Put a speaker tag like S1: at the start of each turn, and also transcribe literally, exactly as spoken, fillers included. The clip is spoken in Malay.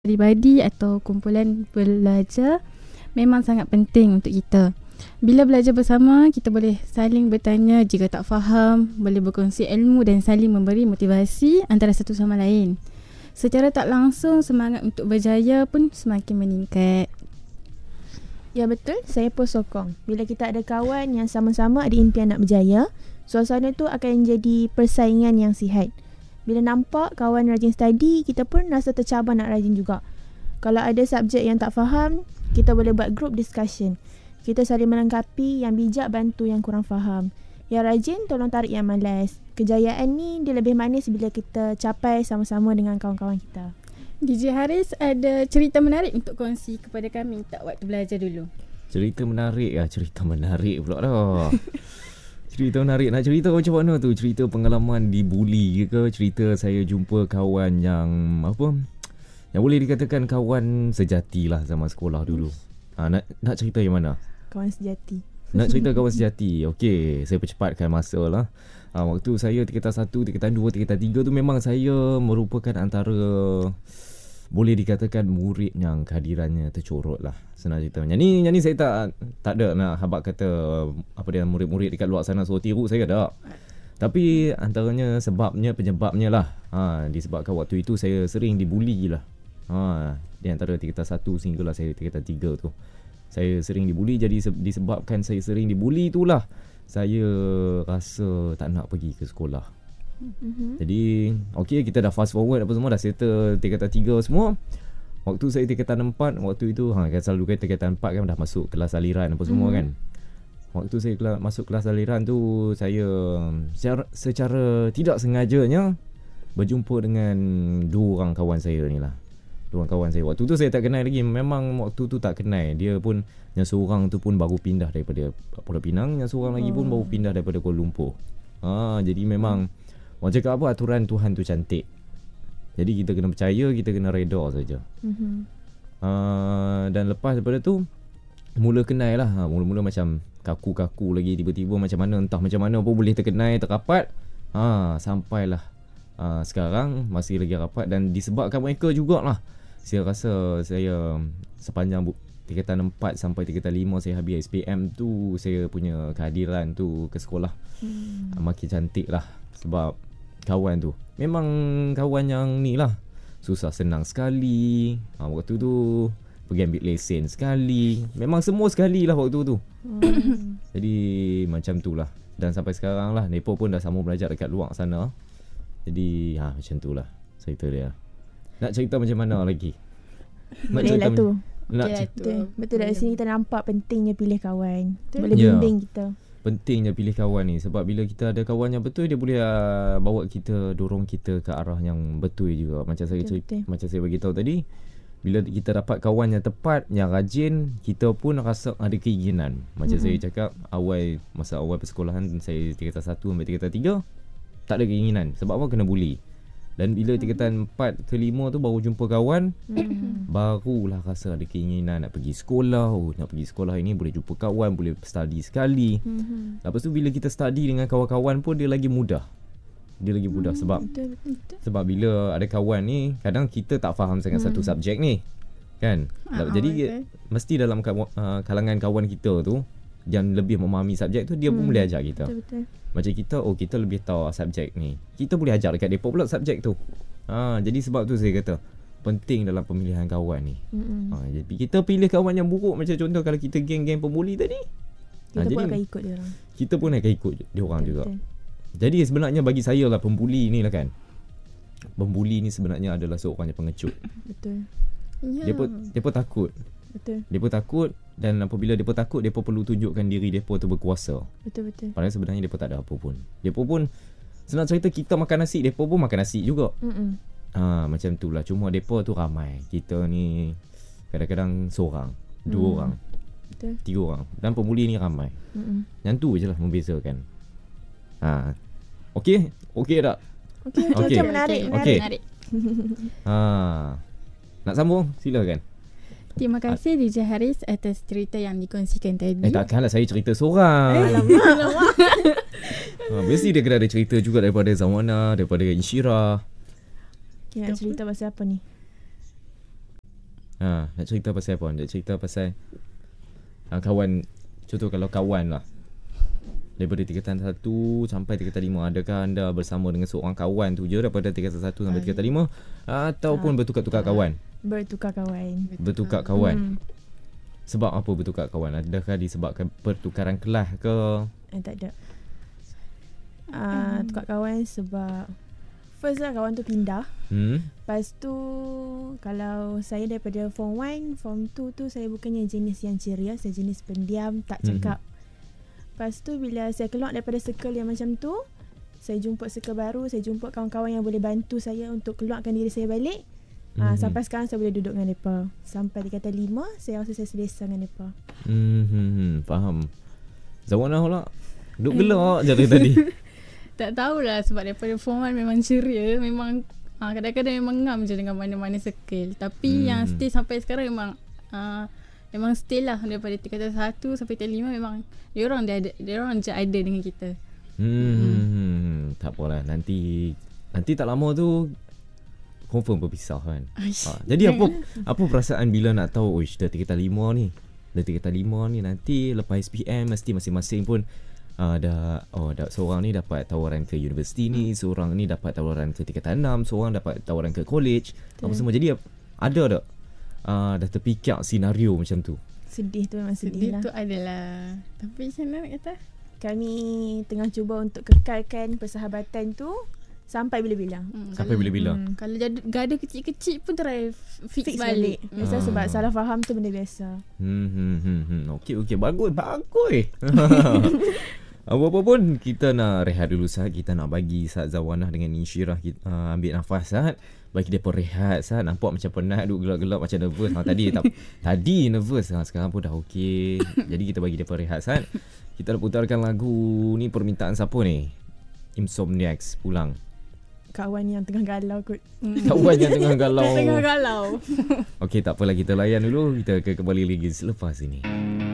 S1: Peribadi atau kumpulan belajar memang sangat penting untuk kita. Bila belajar bersama, kita boleh saling bertanya jika tak faham, boleh berkongsi ilmu dan saling memberi motivasi antara satu sama lain. Secara tak langsung, semangat untuk berjaya pun semakin meningkat.
S2: Ya betul, saya pun sokong. Bila kita ada kawan yang sama-sama ada impian nak berjaya, suasana tu akan jadi persaingan yang sihat. Bila nampak kawan rajin study, kita pun rasa tercabar nak rajin juga. Kalau ada subjek yang tak faham, kita boleh buat group discussion. Kita saling melengkapi, yang bijak bantu yang kurang faham. Yang rajin tolong tarik yang malas. Kejayaan ni dia lebih manis bila kita capai sama-sama dengan kawan-kawan kita.
S1: D J Haris ada cerita menarik untuk kongsi kepada kami tak waktu belajar dulu?
S3: Cerita menarik ah, cerita menarik pula dah. Cerita menarik, nak cerita macam mana tu? Cerita pengalaman dibuli ke? Cerita saya jumpa kawan yang apa? Yang boleh dikatakan kawan sejati lah zaman sekolah dulu. Ha, nak nak cerita yang mana?
S2: Kawan sejati.
S3: Nak cerita kawan sejati. Okey, saya percepatkan masa lah. Ha, waktu saya tingkatan satu, tingkatan dua, tingkatan tiga tu memang saya merupakan antara, boleh dikatakan murid yang kehadirannya tercorot lah. Senang cerita. Yang ni, yang ni saya tak tak ada nak habaq kata apa dia murid-murid dekat luar sana suruh tiru, saya tak. Tapi antaranya sebabnya, penyebabnya lah. Ha, disebabkan waktu itu saya sering dibuli lah. Ha, di antara tingkatan satu sehinggalah saya tingkatan tiga tu. Saya sering dibuli, jadi disebabkan saya sering dibuli itulah saya rasa tak nak pergi ke sekolah. Mm-hmm. Jadi okey, kita dah fast forward apa semua, dah settle tingkatan tiga semua. Waktu saya tingkatan empat, waktu itu ha, kan selalu kata tingkatan empat kan dah masuk kelas aliran apa semua mm-hmm. kan. Waktu saya kelas, masuk kelas aliran tu, saya secara, secara tidak sengajanya berjumpa dengan dua orang kawan saya ni lah. Dua orang kawan saya. Waktu tu saya tak kenal lagi. Memang waktu tu tak kenal. Dia pun, yang seorang tu pun baru pindah daripada Pulau Pinang, yang seorang oh. lagi pun baru pindah daripada Kuala Lumpur. Ha, jadi memang orang cakap apa, aturan Tuhan tu cantik. Jadi kita kena percaya, kita kena reda saja. Mm-hmm. Uh, dan lepas daripada tu, mula kenal lah. Ha, mula-mula macam kaku-kaku lagi. Tiba-tiba macam mana, entah macam mana pun boleh terkenal, terapat. Ha, sampailah uh, sekarang masih lagi rapat. Dan disebabkan mereka jugalah, saya rasa saya sepanjang bu- tingkatan empat sampai tingkatan lima saya habis S P M tu, saya punya kehadiran tu ke sekolah hmm. uh, makin cantik lah. Sebab kawan tu memang kawan yang ni lah, susah senang sekali. Ha, waktu tu pergi ambil lesen sekali. Memang semua sekali lah waktu tu. Hmm. Jadi macam tu lah. Dan sampai sekarang lah, mereka pun dah sama belajar dekat luar sana. Jadi ha, macam tu lah cerita dia. Nak cerita macam mana lagi?
S2: Boleh lah tu.
S3: Nak
S2: okay,
S3: cerita.
S2: Betul, betul dari sini kita nampak pentingnya pilih kawan. Boleh
S3: yeah.
S2: bimbing kita.
S3: Pentingnya pilih kawan ni. Sebab bila kita ada kawan yang betul, dia boleh uh, bawa kita, dorong kita ke arah yang betul juga. Macam saya cerita, macam saya beritahu tadi, bila kita dapat kawan yang tepat, yang rajin, kita pun rasa ada keinginan. Macam mm-hmm. saya cakap, awal masa awal persekolahan, saya tingkatan satu sampai tingkatan tiga, tak ada keinginan. Sebab apa? Kena buli. Dan bila tingkatan empat ke lima tu baru jumpa kawan, mm. barulah rasa ada keinginan nak pergi sekolah. Oh, nak pergi sekolah ini boleh jumpa kawan, boleh study sekali. Mm-hmm. Lepas tu bila kita study dengan kawan-kawan pun dia lagi mudah. Dia lagi mudah mm, sebab betul, betul. Sebab bila ada kawan ni, kadang kita tak faham sangat mm. satu subjek ni. Kan? Ah, Jadi okay. mesti dalam uh, kalangan kawan kita tu yang lebih memahami subjek tu, dia hmm. pun boleh ajar kita. Betul-betul. Macam kita, oh kita lebih tahu subjek ni, kita boleh ajar dekat mereka pula subjek tu. Ha, jadi sebab tu saya kata penting dalam pemilihan kawan ni. Hmm. Ha, jadi kita pilih kawan yang buruk, macam contoh kalau kita geng-geng pembuli tadi,
S2: kita ha, pun jadi, akan ikut dia orang. Kita
S3: pun akan ikut dia orang juga. Jadi sebenarnya bagi saya lah, pembuli ni lah kan, pembuli ni sebenarnya adalah seorang yang pengecut.
S2: Betul.
S3: Ya. Dia pun, dia pun takut.
S2: Betul.
S3: Dia pun takut, dan apabila dia pun takut, dia pun perlu tunjukkan diri dia pun tu berkuasa.
S2: Betul-betul.
S3: Padahal sebenarnya dia pun tak ada apa pun. Dia pun pun senang cerita, kita makan nasi, dia pun pun makan nasi juga. Mm-mm. Ha, macam tu lah. Cuma dia pun tu ramai. Kita ni kadang-kadang seorang, dua mm. orang, betul. Tiga orang. Dan pembuli ni ramai. Mm-mm. Yang tu je lah membezakan. Ha. Okey? Okey tak?
S2: Okey, okey. Okay. Menarik, menarik.
S3: Okay. menarik. Ha. Nak sambung? Silakan.
S1: Terima kasih D J Haris atas cerita yang dikongsikan tadi.
S3: Eh takkanlah saya cerita seorang.
S1: Alamak, alamak.
S3: Ha, mesti dia kena ada cerita juga daripada Zawana, daripada Insyirah.
S2: Okay, nak cerita pasal apa ni?
S3: Ha, nak cerita pasal apa? Nak cerita pasal uh, kawan. Contoh kalau kawan lah, daripada tingkatan satu sampai tingkatan lima, adakah anda bersama dengan seorang kawan tu je daripada tingkatan satu sampai tingkatan lima, ataupun bertukar-tukar kawan?
S2: Bertukar kawan.
S3: Bertukar kawan.
S2: Hmm.
S3: Sebab apa bertukar kawan? Adakah disebabkan pertukaran kelas ke?
S2: Eh, tak ada. Uh, tukar kawan sebab first lah kawan tu pindah.
S3: Hmm.
S2: Lepas tu kalau saya daripada form one, form two tu saya bukannya jenis yang ceria, saya jenis pendiam, tak cakap. Mm-hmm. Lepas tu bila saya keluar daripada circle yang macam tu, saya jumpa circle baru, saya jumpa kawan-kawan yang boleh bantu saya untuk keluarkan diri saya balik. Mm-hmm. Uh, sampai sekarang saya boleh duduk dengan mereka. Sampai di kata lima, saya rasa saya selesa dengan mereka.
S3: Hmm, faham. Zawanah pula duduk gelak je dari tadi.
S1: Tak tahulah sebab daripada form one memang ceria, memang ha, kadang-kadang memang ngam je dengan mana-mana circle. Tapi hmm. yang stay sampai sekarang memang ha, memang stay lah daripada tingkatan satu sampai tingkatan lima, memang dia orang dia ada, dia orang je ada dengan kita.
S3: Hmm, hmm. Tak apalah, nanti nanti tak lama tu confirm berpisah kan. Ha, jadi apa apa perasaan bila nak tahu oish dah tingkatan lima ni. Dah tingkatan lima ni, nanti lepas S P M mesti masing-masing pun Uh, dah, oh, dah, seorang ni dapat tawaran ke universiti ni, seorang ni dapat tawaran ke tingkatan enam, seorang dapat tawaran ke college, apa semua. Jadi ada tak uh, dah terfikir senario macam tu?
S2: Sedih tu memang sedih,
S1: sedih
S2: lah.
S1: tu adalah. Tapi macam mana nak kata?
S2: Kami tengah cuba untuk kekalkan persahabatan tu sampai bila-bila.
S1: Hmm,
S3: sampai
S1: kalau,
S3: bila-bila.
S1: Hmm, kalau gaduh kecil-kecil pun try fix,
S2: fix
S1: balik.
S2: balik. Biasa ah. sebab salah faham tu benda biasa.
S3: Hmm, hmm, hmm, hmm. Okey, okey, bagus, bagus. Apa-apa pun kita nak rehat dulu saat. Kita nak bagi saat Zawanah dengan Insyirah kita, uh, ambil nafas saat. Bagi dia pun rehat saat. Nampak macam penat, duduk gelap-gelap macam nervous. Ha, tadi tak, tadi nervous, ha, sekarang pun dah okey. Jadi kita bagi dia pun rehat saat. Kita nak putarkan lagu ni, permintaan siapa ni? Insomniacs, Pulang.
S2: Kawan yang tengah galau kot.
S3: Kawan yang tengah galau.
S1: Tengah galau.
S3: Okey, tak apalah, kita layan dulu. Kita akan kembali lagi selepas ini.